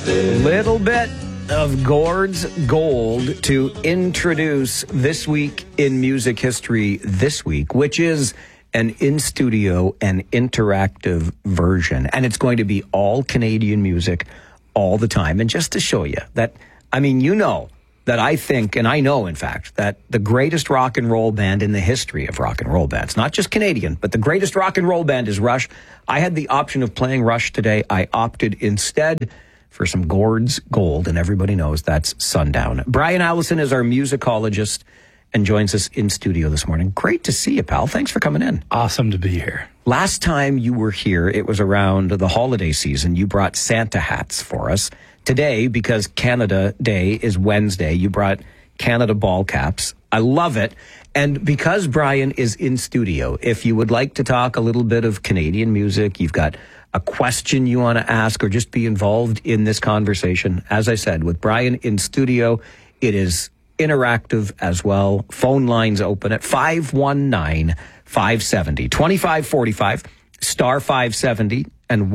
Little bit of Gord's Gold to introduce This Week in Music History this week, which is an in-studio and interactive version. And it's going to be all Canadian music all the time. And just to show you that, I mean, you know that I think, and I know, in fact, that the greatest rock and roll band in the history of rock and roll bands, not just Canadian, but the greatest rock and roll band is Rush. I had the option of playing Rush today. I opted instead for some Gord's Gold, and everybody knows that's Sundown. Brian Allison is our musicologist and joins us in studio this morning. Great to see you, pal. Thanks for coming in. Awesome to be here. Last time you were here, it was around the holiday season. You brought Santa hats for us. Today, because Canada Day is Wednesday, you brought Canada ball caps. I love it. And because Brian is in studio, if you would like to talk a little bit of Canadian music, you've got a question you want to ask or just be involved in this conversation, as I said, with Brian in studio, it is interactive as well. Phone lines open at 519-570-2545, star 570, and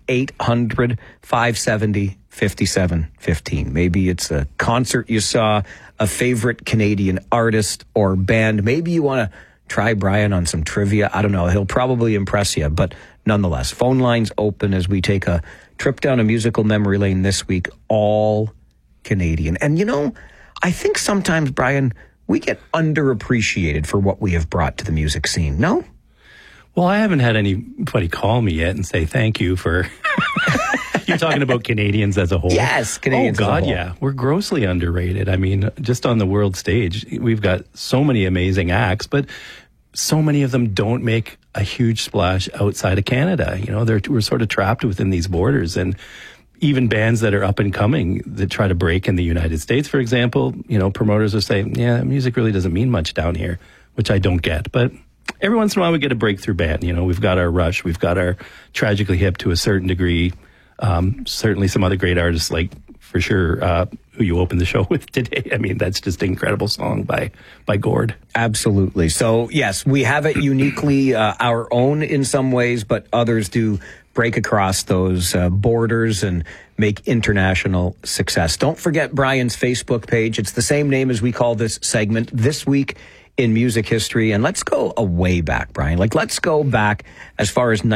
1-800-570-5715. Maybe it's a concert you saw, a favorite Canadian artist or band. Maybe you want to try Brian on some trivia. I don't know. He'll probably impress you, but nonetheless, phone lines open as we take a trip down a musical memory lane this week, all Canadian. And you know, I think sometimes, Brian, we get underappreciated for what we have brought to the music scene. No? Well, I haven't had anybody call me yet and say thank you for... You're talking about Canadians as a whole? Yes, Canadians as a whole. Yeah. We're grossly underrated. I mean, just on the world stage, we've got so many amazing acts, but so many of them don't make a huge splash outside of Canada. You know, we're sort of trapped within these borders. And even bands that are up and coming that try to break in the United States, for example, you know, promoters will say, yeah, music really doesn't mean much down here, which I don't get. But every once in a while we get a breakthrough band. You know, we've got our Rush, we've got our Tragically Hip to a certain degree. Certainly some other great artists, like for sure who you opened the show with today. I mean, that's just an incredible song by Gord. Absolutely. So yes, we have it uniquely our own in some ways, but others do break across those borders and make international success. Don't forget Brian's Facebook page. It's the same name as we call this segment, This Week in Music History. And let's go a way back, Brian. Like, let's go back as far as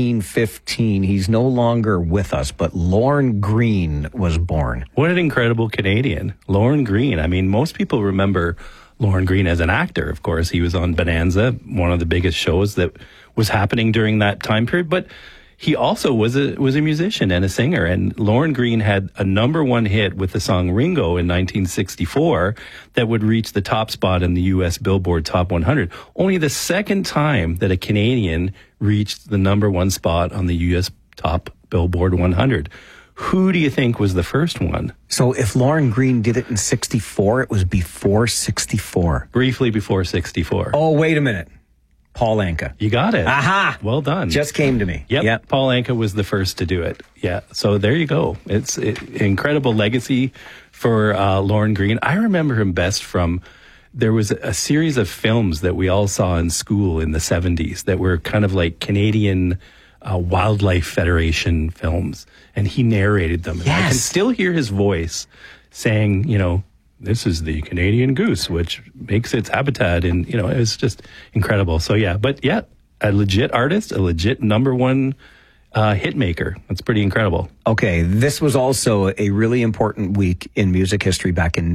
1915. He's no longer with us, but Lorne Greene was born. What an incredible Canadian. Lorne Greene. I mean, most people remember Lorne Greene as an actor. Of course, he was on Bonanza, one of the biggest shows that was happening during that time period. But he also was a musician and a singer, and Lorne Greene had a #1 hit with the song Ringo in 1964 that would reach the top spot in the U.S. Billboard Top 100. Only the second time that a Canadian reached the #1 spot on the U.S. Top Billboard 100. Who do you think was the first one? So if Lorne Greene did it in 64, it was before 64. Briefly before 64. Oh, wait a minute. Paul Anka. You got it. Aha! Well done. Just came to me. Yep. Paul Anka was the first to do it. Yeah. So there you go. It's an incredible legacy for Lorne Greene. I remember him best from, there was a series of films that we all saw in school in the 70s that were kind of like Canadian Wildlife Federation films. And he narrated them. Yes. And I can still hear his voice saying, you know, this is the Canadian goose, which makes its habitat. And, you know, it was just incredible. So, yeah. But, yeah, a legit artist, a legit #1 hit maker. That's pretty incredible. Okay, this was also a really important week in music history back in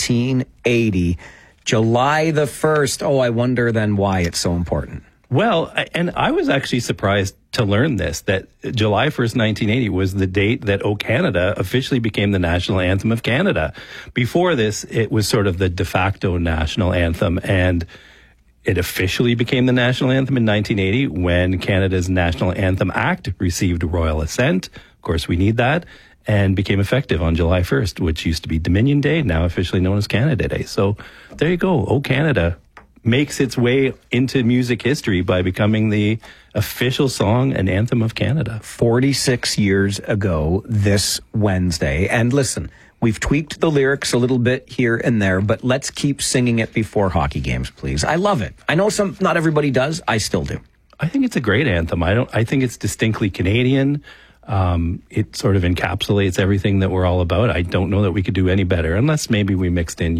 1980. July the 1st. Oh, I wonder then why it's so important. Well, and I was actually surprised to learn this, that July 1st, 1980 was the date that O Canada officially became the national anthem of Canada. Before this, it was sort of the de facto national anthem, and it officially became the national anthem in 1980 when Canada's National Anthem Act received royal assent. Of course, we need that, and became effective on July 1st, which used to be Dominion Day, now officially known as Canada Day. So there you go, O Canada makes its way into music history by becoming the official song and anthem of Canada. 46 years ago this Wednesday. And listen, we've tweaked the lyrics a little bit here and there, but let's keep singing it before hockey games, please. I love it. I know not everybody does. I still do. I think it's a great anthem. I think it's distinctly Canadian. It sort of encapsulates everything that we're all about. I don't know that we could do any better unless maybe we mixed in,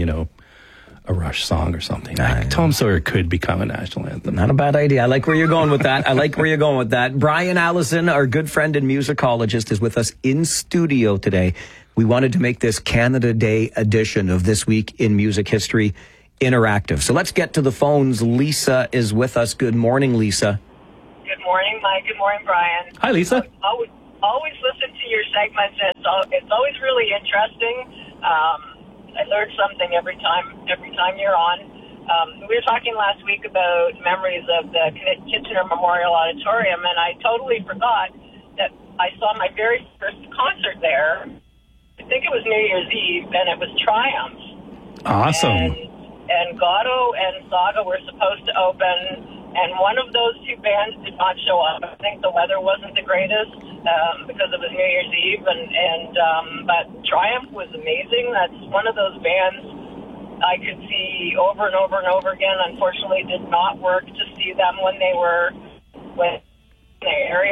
a Rush song or something. Tom Sawyer could become a national anthem. Not a bad idea. I like where you're going with that. Brian Allison, our good friend and musicologist, is with us in studio today. We wanted to make this Canada Day edition of This Week in Music History interactive. So let's get to the phones. Lisa is with us. Good morning, Lisa. Good morning, Mike. Good morning, Brian. Hi, Lisa. Always listen to your segments. It's always really interesting. I learned something every time you're on. We were talking last week about memories of the Kitchener Memorial Auditorium, and I totally forgot that I saw my very first concert there. I think it was New Year's Eve, and it was Triumph. Awesome. And Gatto and Saga were supposed to open, and one of those two bands did not show up. I think the weather wasn't the greatest because it was New Year's Eve, but Triumph was amazing. That's one of those bands I could see over and over and over again. Unfortunately, it did not work to see them when they were in the area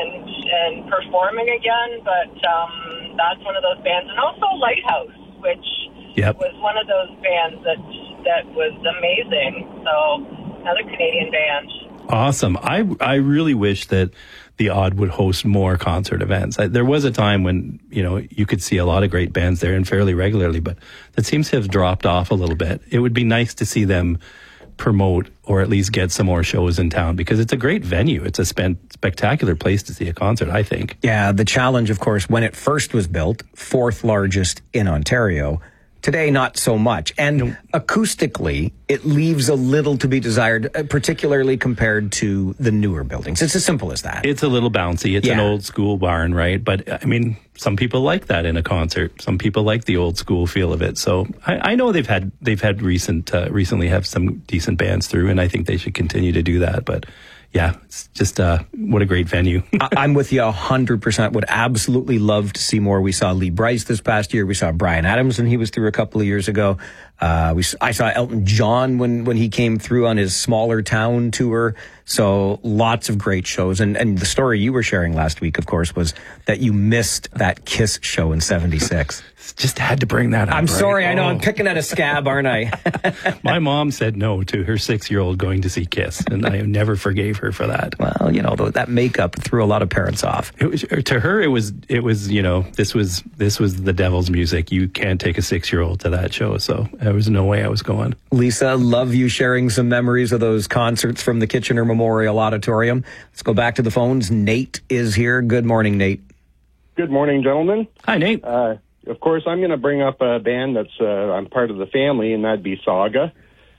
and performing again, but that's one of those bands. And also Lighthouse, which was one of those bands that was amazing. So another Canadian band. Awesome. I really wish that the Odd would host more concert events. There was a time when, you could see a lot of great bands there and fairly regularly, but that seems to have dropped off a little bit. It would be nice to see them promote or at least get some more shows in town because it's a great venue. It's a spectacular place to see a concert, I think. Yeah, the challenge, of course, when it first was built, fourth largest in Ontario. Today, not so much. And acoustically, it leaves a little to be desired, particularly compared to the newer buildings. It's as simple as that. It's a little bouncy. It's an old school barn, right? But I mean, some people like that in a concert. Some people like the old school feel of it. So I know they've had recently have some decent bands through, and I think they should continue to do that. But yeah, it's just what a great venue. I'm with you 100%. Would absolutely love to see more. We saw Lee Brice this past year. We saw Bryan Adams when he was through a couple of years ago. I saw Elton John when he came through on his smaller town tour. So lots of great shows. And the story you were sharing last week, of course, was that you missed that Kiss show in 76. Just had to bring that up. I'm sorry. I know I'm picking at a scab, aren't I? My mom said no to her 6-year-old going to see Kiss, and I never forgave her for that. Well, that makeup threw a lot of parents off. To her, it was this was the devil's music. You can't take a 6-year-old to that show, so there was no way I was going. Lisa, love you sharing some memories of those concerts from the Kitchener Memorial Auditorium. Let's go back to the phones. Nate is here. Good morning, Nate. Good morning, gentlemen. Hi, Nate. Of course, I'm going to bring up a band that's I'm part of the family, and that'd be Saga.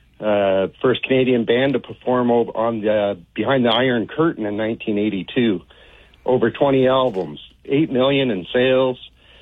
First Canadian band to perform on Behind the Iron Curtain in 1982. Over 20 albums, 8 million in sales.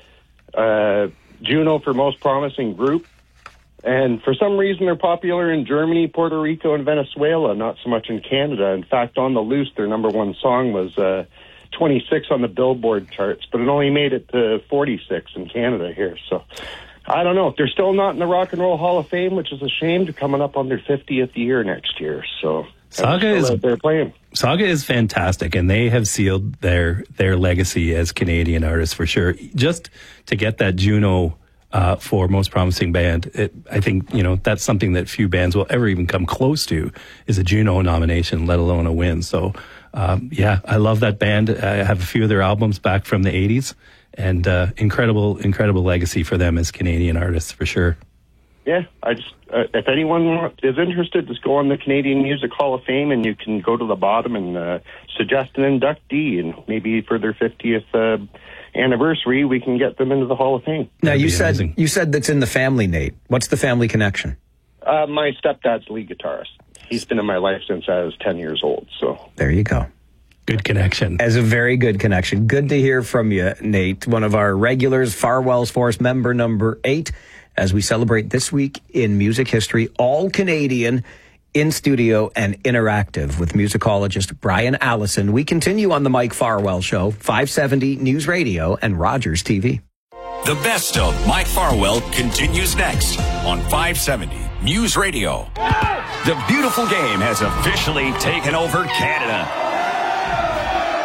Juno for Most Promising Group. And for some reason, they're popular in Germany, Puerto Rico, and Venezuela, not so much in Canada. In fact, On the Loose, their number one song was 26 on the Billboard charts, but it only made it to 46 in Canada here. So I don't know. They're still not in the Rock and Roll Hall of Fame, which is a shame. They're coming up on their 50th year next year. So Saga is fantastic, and they have sealed their legacy as Canadian artists for sure. Just to get that Juno for Most Promising Band, I think that's something that few bands will ever even come close to, is a Juno nomination, let alone a win. So I love that band. I have a few of their albums back from the 80s, and incredible legacy for them as Canadian artists for sure. Yeah, I just if anyone is interested, just go on the Canadian Music Hall of Fame, and you can go to the bottom and suggest an inductee, and maybe for their 50th anniversary, we can get them into the Hall of Fame. Now, you said that's in the family, Nate. What's the family connection? My stepdad's lead guitarist. He's been in my life since I was 10 years old. So there you go. Good connection. As a very good connection. Good to hear from you, Nate, one of our regulars, Farwell's Force member number 8, as we celebrate This Week in Music History, all Canadian, in studio and interactive with musicologist Brian Allison. We continue on the Mike Farwell Show, 570 News Radio and Rogers TV. The best of Mike Farwell continues next on 570 News Radio. The beautiful game has officially taken over Canada.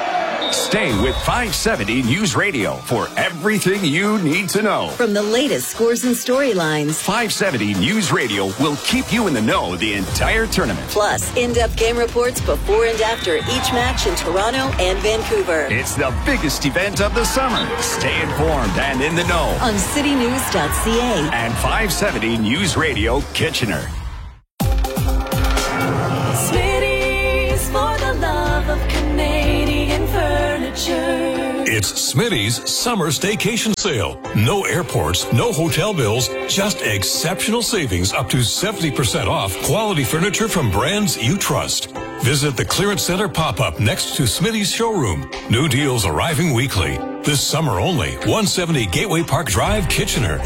Stay with 570 News Radio for everything you need to know. From the latest scores and storylines, 570 News Radio will keep you in the know the entire tournament. plus in-depth game reports before and after each match in Toronto and Vancouver. It's the biggest event of the summer. Stay informed and in the know On citynews.ca. and 570 News Radio Kitchener. Smitty's for the love of Canadian furniture. It's Smitty's summer staycation sale. No airports, no hotel bills, just exceptional savings up to 70% off quality furniture from brands you trust. Visit the Clearance Center pop-up next to Smitty's showroom. New deals arriving weekly. This summer only. 170 Gateway Park Drive, Kitchener.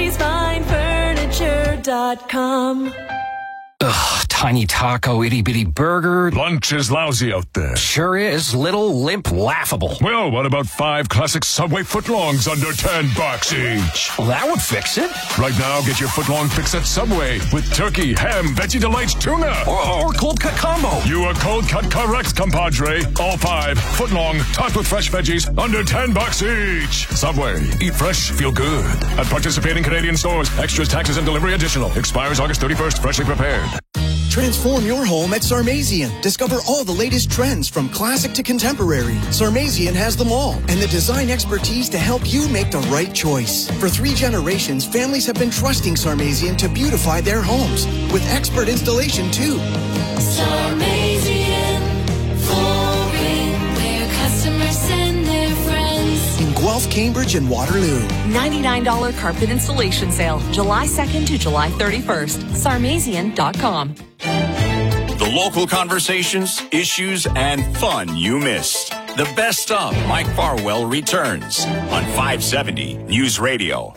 Smitty'sFineFurniture.com. Ugh, tiny taco, itty bitty burger. Lunch is lousy out there. Sure is. Little, limp, laughable. Well, what about 5 classic Subway footlongs under $10 each? Well, that would fix it. Right now, get your footlong fix at Subway with turkey, ham, Veggie Delights, tuna. Or cold cut combo. You are cold cut correct, compadre. All 5 footlong topped with fresh veggies under $10 each. Subway. Eat fresh, feel good. At participating Canadian stores. Extras, taxes, and delivery additional. Expires August 31st. Freshly prepared. Transform your home at Sarmazian. Discover all the latest trends from classic to contemporary. Sarmazian has them all and the design expertise to help you make the right choice. For 3 generations, families have been trusting Sarmazian to beautify their homes with expert installation too. Sarmazian Flooring, where customers send their friends. In Guelph, Cambridge, and Waterloo. $99 carpet installation sale, July 2nd to July 31st. Sarmazian.com. The local conversations, issues, and fun you missed. The best of Mike Farwell returns on 570 News Radio.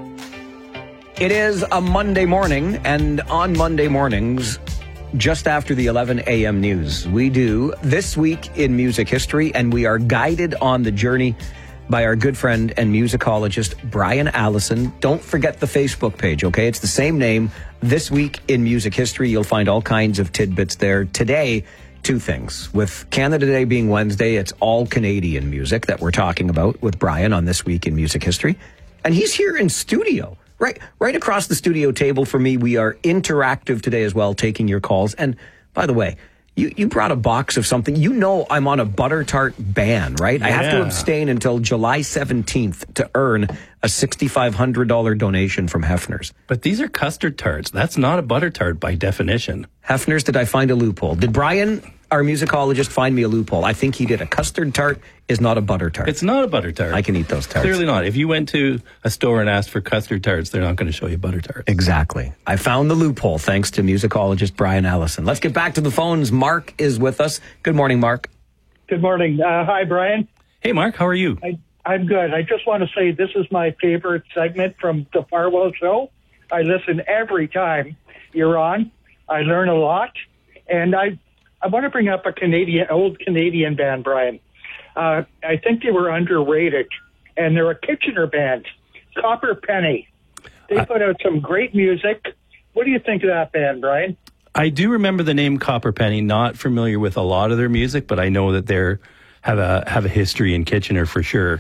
It is a Monday morning, and on Monday mornings, just after the 11 a.m. news, we do This Week in Music History, and we are guided on the journey by our good friend and musicologist, Brian Allison. Don't forget the Facebook page, okay? It's the same name, This Week in Music History. You'll find all kinds of tidbits there. Today, 2 things. With Canada Day being Wednesday, it's all Canadian music that we're talking about with Brian on This Week in Music History. And he's here in studio, right across the studio table from me. We are interactive today as well, taking your calls. And by the way, You brought a box of something. You know I'm on a butter tart ban, right? Yeah. I have to abstain until July 17th to earn a $6,500 donation from Hefner's. But these are custard tarts. That's not a butter tart by definition. Hefner's, did I find a loophole? Did Brian, our musicologist, find me a loophole? I think he did. A custard tart is not a butter tart. It's not a butter tart. I can eat those tarts. Clearly not. If you went to a store and asked for custard tarts, they're not going to show you butter tarts. Exactly. I found the loophole thanks to musicologist Brian Allison. Let's get back to the phones. Mark is with us. Good morning, Mark. Good morning. Hi, Brian. Hey, Mark. How are you? I'm good. I just want to say this is my favorite segment from the Farwell Show. I listen every time you're on. I learn a lot. And I want to bring up a old Canadian band, Brian. I think they were underrated, and they're a Kitchener band, Copper Penny. They put out some great music. What do you think of that band, Brian? I do remember the name Copper Penny. Not familiar with a lot of their music, but I know that they have a history in Kitchener for sure.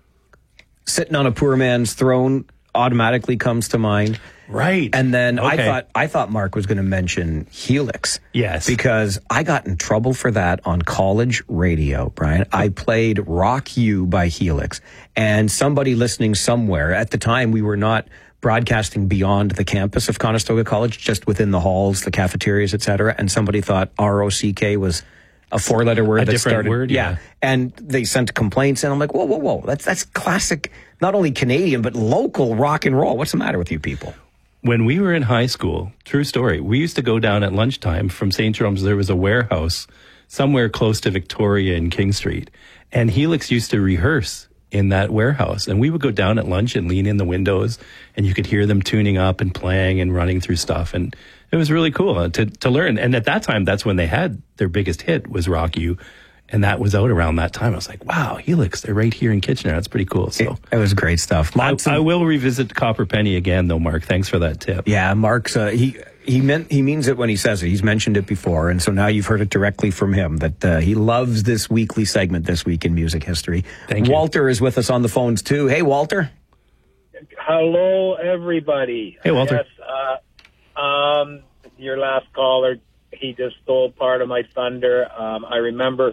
Sitting on a Poor Man's Throne automatically comes to mind. Right. And then okay. I thought Mark was going to mention Helix. Yes. Because I got in trouble for that on college radio, Brian. I played Rock You by Helix. And somebody listening somewhere, at the time we were not broadcasting beyond the campus of Conestoga College, just within the halls, the cafeterias, etc. And somebody thought ROCK was a 4-letter word. A different word, yeah. And they sent complaints, and I'm like, whoa. That's classic, not only Canadian, but local rock and roll. What's the matter with you people? When we were in high school, true story, we used to go down at lunchtime from St. Jerome's. There was a warehouse somewhere close to Victoria and King Street. And Helix used to rehearse in that warehouse. And we would go down at lunch and lean in the windows, and you could hear them tuning up and playing and running through stuff. And it was really cool to learn. And at that time, that's when they had their biggest hit was Rock You. And that was out around that time. I was like, wow, Helix, they're right here in Kitchener. That's pretty cool. So it was great stuff. I will revisit Copper Penny again, though, Mark. Thanks for that tip. Yeah, Mark's, he means it when he says it. He's mentioned it before, and so now you've heard it directly from him that he loves this weekly segment, This Week in Music History. Thank you. Walter is with us on the phones too. Hey, Walter. Hello, everybody. Hey, Walter. Yes, your last caller, he just stole part of my thunder. I remember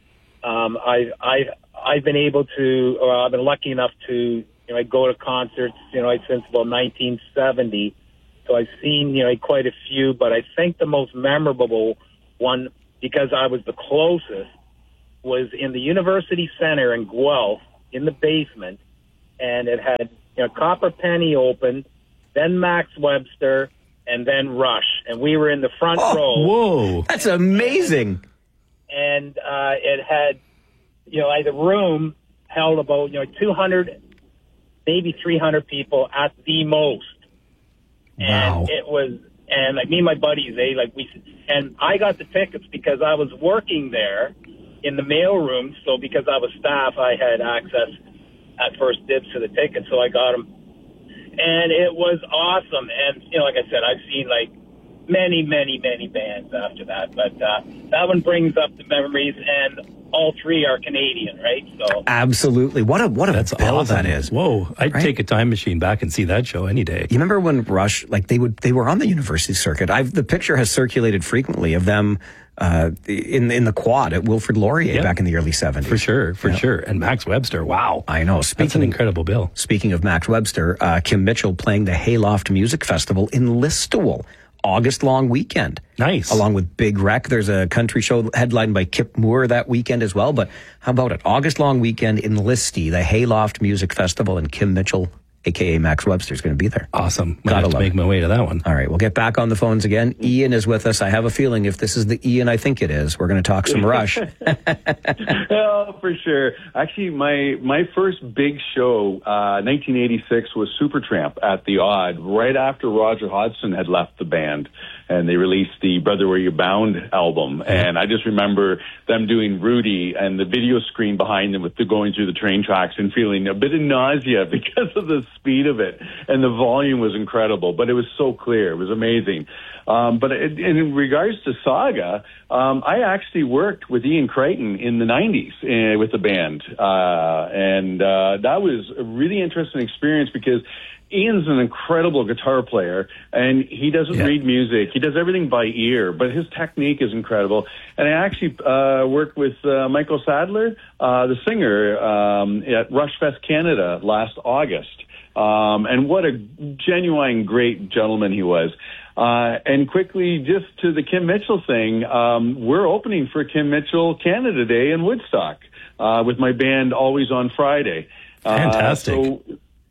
I've been able to, or I've been lucky enough to, I go to concerts, since about 1970. So I've seen, quite a few, but I think the most memorable one, because I was the closest, was in the University Center in Guelph, in the basement, and it had, Copper Penny opened, then Max Webster, and then Rush. And we were in the front row. Whoa, that's amazing. And it had, the room held about, 200, maybe 300 people at the most. Wow. And it was, and like me and my buddies, and I got the tickets because I was working there in the mail room. So because I was staff, I had access at first dibs to the tickets. So I got them. And it was awesome. And, like I said, I've seen many, many, many bands after that. But that one brings up the memories, and all three are Canadian, right? So absolutely. What a That's bill awesome. that is. Whoa, I'd take a time machine back and see that show any day. You remember when Rush, they were on the university circuit. The picture has circulated frequently of them in the quad at Wilfrid Laurier back in the early 70s. For sure. And Max Webster, wow. I know. That's an incredible bill. Speaking of Max Webster, Kim Mitchell playing the Hayloft Music Festival in Listowel. August-long weekend. Nice. Along with Big Wreck. There's a country show headlined by Kip Moore that weekend as well. But how about it? August-long weekend in Listy, the Hayloft Music Festival, and Kim Mitchell, a.k.a. Max Webster, is going to be there. Awesome. Gotta have to make my way to that one. All right, we'll get back on the phones again. Ian is with us. I have a feeling if this is the Ian I think it is, we're going to talk some Rush. Oh, for sure. Actually, my first big show, 1986, was Supertramp at the Odd, right after Roger Hodgson had left the band. And they released the Brother Where You Bound album. And I just remember them doing Rudy and the video screen behind them with the going through the train tracks and feeling a bit of nausea because of the speed of it. And the volume was incredible, but it was so clear. It was amazing. But in regards to Saga, I actually worked with Ian Crichton in the 90s with the band. And that was a really interesting experience because Ian's an incredible guitar player, and he doesn't read music. He does everything by ear, but his technique is incredible. And I actually worked with Michael Sadler, the singer, at Rush Fest Canada last August. And what a genuine great gentleman he was. And quickly, just to the Kim Mitchell thing, we're opening for Kim Mitchell Canada Day in Woodstock with my band Always on Friday. Fantastic.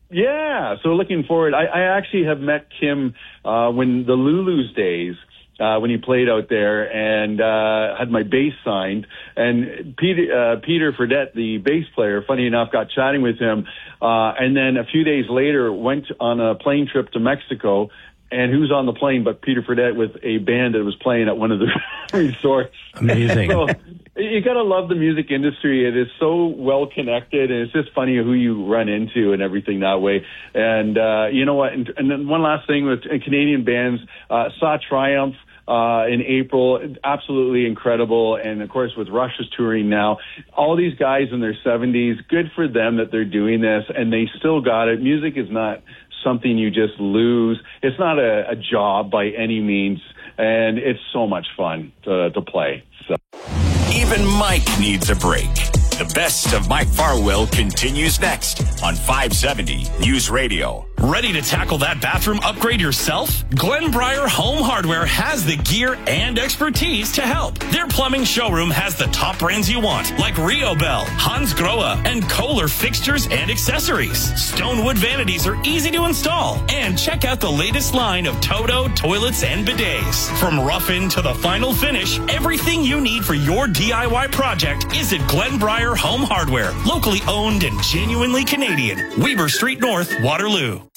So looking forward. I actually have met Kim when the Lulu's days, when he played out there, and had my bass signed. And Peter Fredette, the bass player, funny enough, got chatting with him. And then a few days later went on a plane trip to Mexico. And who's on the plane but Peter Fredette with a band that was playing at one of the resorts. Amazing. So you got to love the music industry. It is so well connected, and it's just funny who you run into and everything that way. And you know what? And then one last thing with Canadian bands, saw Triumph in April, absolutely incredible. And of course, with Rush's touring now, all these guys in their 70s, good for them that they're doing this, and they still got it. Music is not something you just lose. It's not a job by any means, and it's so much fun to play. So. Even Mike needs a break. The best of Mike Farwell continues next on 570 News Radio. Ready to tackle that bathroom upgrade yourself? Glenbriar Home Hardware has the gear and expertise to help. Their plumbing showroom has the top brands you want, like Rio Bell, Hans Grohe, and Kohler fixtures and accessories. Stonewood vanities are easy to install. And check out the latest line of Toto toilets and bidets. From rough-in to the final finish, everything you need for your DIY project is at Glenbriar Home Hardware, locally owned and genuinely Canadian. Weber Street North, Waterloo.